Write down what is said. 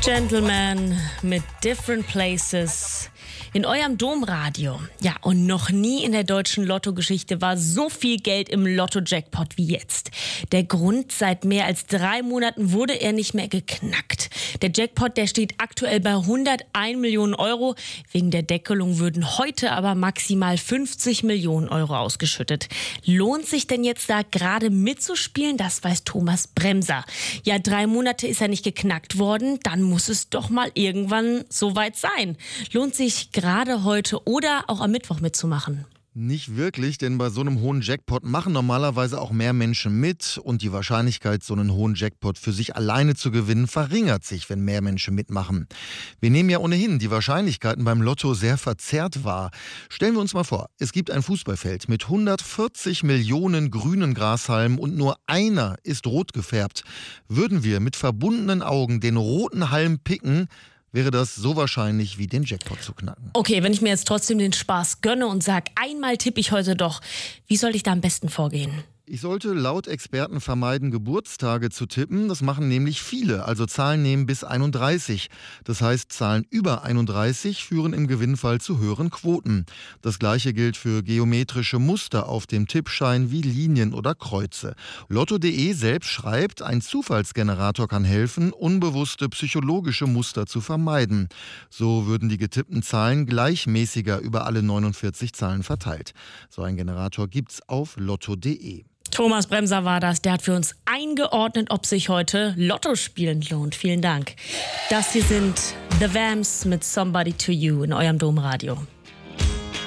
Gentlemen mit Different Places in eurem Domradio. Ja, und noch nie in der deutschen Lottogeschichte war so viel Geld im Lotto-Jackpot wie jetzt. Der Grund: seit mehr als 3 Monaten wurde er nicht mehr geknackt. Der Jackpot, der steht aktuell bei 101 Millionen Euro. Wegen der Deckelung würden heute aber maximal 50 Millionen Euro ausgeschüttet. Lohnt sich denn jetzt da gerade mitzuspielen? Das weiß Thomas Bremser. Ja, 3 Monate ist er nicht geknackt worden. Dann muss es doch mal irgendwann soweit sein. Lohnt sich gerade heute oder auch am Mittwoch mitzumachen? Nicht wirklich, denn bei so einem hohen Jackpot machen normalerweise auch mehr Menschen mit und die Wahrscheinlichkeit, so einen hohen Jackpot für sich alleine zu gewinnen, verringert sich, wenn mehr Menschen mitmachen. Wir nehmen ja ohnehin die Wahrscheinlichkeiten beim Lotto sehr verzerrt wahr. Stellen wir uns mal vor, es gibt ein Fußballfeld mit 140 Millionen grünen Grashalmen und nur einer ist rot gefärbt. Würden wir mit verbundenen Augen den roten Halm picken, wäre das so wahrscheinlich wie den Jackpot zu knacken. Okay, wenn ich mir jetzt trotzdem den Spaß gönne und sage, einmal tippe ich heute doch, wie soll ich da am besten vorgehen? Ich sollte laut Experten vermeiden, Geburtstage zu tippen. Das machen nämlich viele, also Zahlen nehmen bis 31. Das heißt, Zahlen über 31 führen im Gewinnfall zu höheren Quoten. Das Gleiche gilt für geometrische Muster auf dem Tippschein wie Linien oder Kreuze. Lotto.de selbst schreibt, ein Zufallsgenerator kann helfen, unbewusste psychologische Muster zu vermeiden. So würden die getippten Zahlen gleichmäßiger über alle 49 Zahlen verteilt. So ein Generator gibt's auf Lotto.de. Thomas Bremser war das, der hat für uns eingeordnet, ob sich heute Lotto spielen lohnt. Vielen Dank. Das hier sind The Vamps mit Somebody to You in eurem Domradio.